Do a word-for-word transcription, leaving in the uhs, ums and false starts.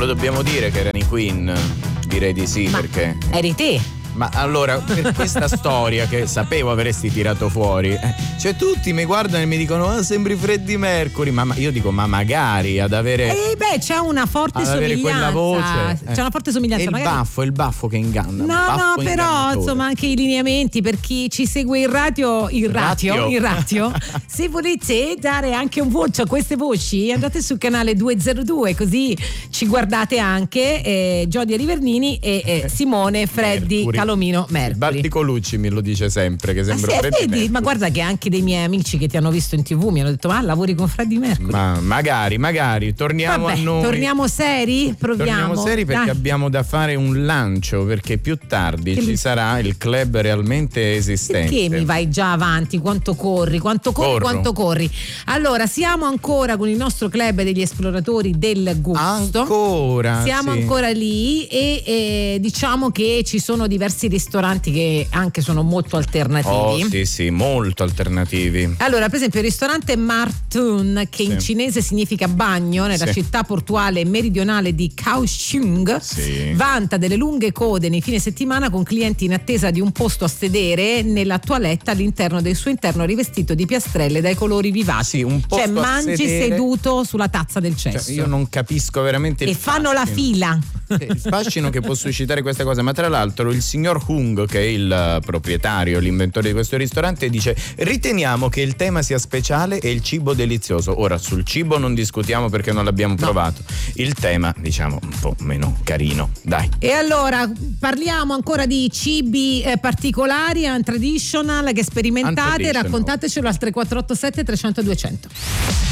lo dobbiamo dire che erano i Queen? Direi di sì. Ma perché eri te. Ma allora, per questa storia che sapevo avresti tirato fuori, eh, cioè tutti mi guardano e mi dicono ah, sembri Freddie Mercury, ma, ma io dico ma magari ad avere eh beh c'è una forte ad avere somiglianza, quella voce, c'è eh. una forte somiglianza. E il magari... baffo, il baffo che inganna. No, no, però insomma anche i lineamenti per chi ci segue in radio, in radio, in radio. Se volete dare anche un voto a queste voci, andate sul canale duecentodue, così ci guardate anche eh, Giodia Rivernini e eh, Simone Freddy Mercury. Calomino Mercury. Barticolucci me lo dice sempre che sembra ah, sì, Freddie vedi, ma guarda che anche dei miei amici che ti hanno visto in TV mi hanno detto ma lavori con Freddie Mercury. Ma magari, magari torniamo Vabbè, a noi. Torniamo seri? Proviamo. Torniamo seri perché Dai. abbiamo da fare un lancio, perché più tardi che ci mi... sarà il club realmente esistente. Perché mi vai già avanti? Quanto corri? Quanto corri? Corro. Quanto corri? Allora, siamo ancora con il nostro club degli esploratori del gusto. Ancora? Siamo sì. ancora lì e eh, diciamo che ci sono diversi ristoranti che anche sono molto alternativi. Oh sì sì, molto alternativi. Allora, per esempio il ristorante Martun, che sì. in cinese significa bagno, nella sì. città portuale meridionale di Kaohsiung, sì. vanta delle lunghe code nei fine settimana con clienti in attesa di un posto a sedere nella toilette all'interno del suo interno rivestito di piastrelle dai colori vivaci. Sì, un posto cioè mangi sedere... seduto sulla tazza del cesso. Cioè, io non capisco veramente il e fanno la fila. Il fascino che può suscitare questa cosa, ma tra l'altro il signor Hung, che è il proprietario, l'inventore di questo ristorante, dice riteniamo che il tema sia speciale e il cibo delizioso. Ora sul cibo non discutiamo perché non l'abbiamo no. provato, il tema diciamo un po' meno carino, dai. E allora parliamo ancora di cibi eh, particolari, un traditional che sperimentate, raccontatecelo al tre quattro otto sette trecento duecento.